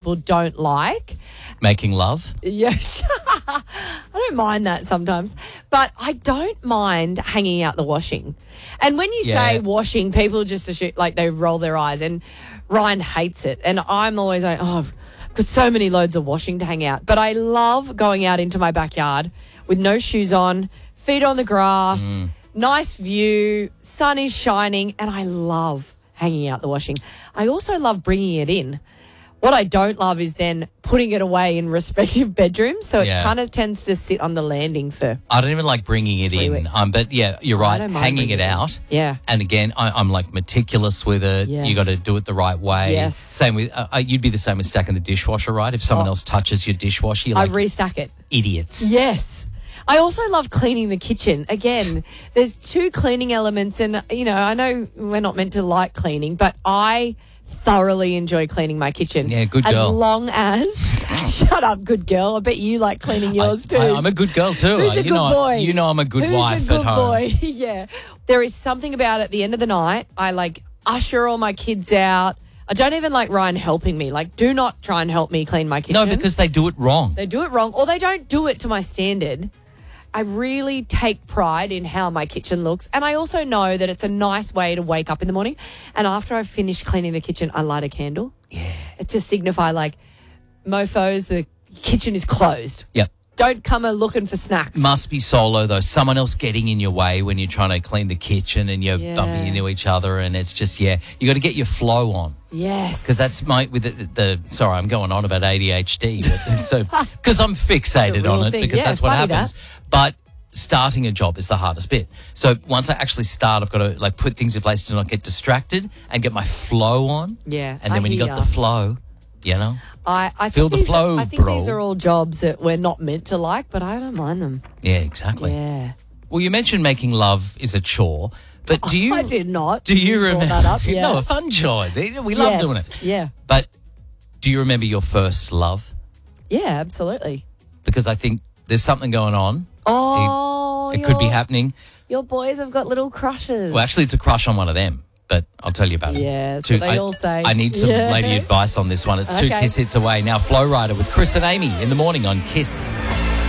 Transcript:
people don't like. Making love? Yeah. I don't mind that sometimes. But I don't mind hanging out the washing. And when you say washing, people just assume, like, they roll their eyes. And Ryan hates it. And I'm always like, oh, I've got so many loads of washing to hang out. But I love going out into my backyard with no shoes on, feet on the grass, nice view, sun is shining, and I love hanging out the washing. I also love bringing it in. What I don't love is then putting it away in respective bedrooms, so it kind of tends to sit on the landing for... I don't even like bringing it in, but yeah, you're right, hanging it out. Yeah. And again, I'm like meticulous with it. Yes. You got to do it the right way. Yes. Same with, you'd be the same with stacking the dishwasher, right? If someone else touches your dishwasher, you're like... I restack it. Idiots. Yes. I also love cleaning the kitchen. Again, there's two cleaning elements, and, you know, I know we're not meant to like cleaning, but I thoroughly enjoy cleaning my kitchen. Yeah, good girl. As long as... Shut up, good girl. I bet you like cleaning yours too. I'm a good girl too. Who's a good boy? You know I'm a good wife Who's a good at home. boy? Yeah. There is something about at the end of the night, I like usher all my kids out. I don't even like Ryan helping me. Like, do not try and help me clean my kitchen. No, because they do it wrong. They do it wrong, or they don't do it to my standard. I really take pride in how my kitchen looks. And I also know that it's a nice way to wake up in the morning. And after I've finished cleaning the kitchen, I light a candle. Yeah. To signify, like, mofos, the kitchen is closed. Yep. Don't come looking for snacks. Must be solo, though. Someone else getting in your way when you're trying to clean the kitchen and you're bumping into each other, and it's just, you got to get your flow on. Yes. Because that's with the sorry, I'm going on about ADHD, but so because I'm fixated on it thing. because that's what happens. That. But starting a job is the hardest bit. So once I actually start, I've got to like put things in place to not get distracted and get my flow on. Yeah. And then when you got the flow, you know. I feel the flow, I think bro. these are all jobs that we're not meant to like, but I don't mind them. Yeah, exactly. Yeah. Well, you mentioned making love is a chore, but do you? I did not. Do you brought remember? that up? Yeah. No, a fun chore. We love doing it. Yeah. But do you remember your first love? Yeah, absolutely. Because I think there's something going on. Oh, it could be happening. Your boys have got little crushes. Well, actually, it's a crush on one of them. But I'll tell you about it. Yeah, that's what they all say. I need some lady advice on this one. It's 2 Kiss hits away. Now, Flow Rider with Chris and Amy in the morning on Kiss.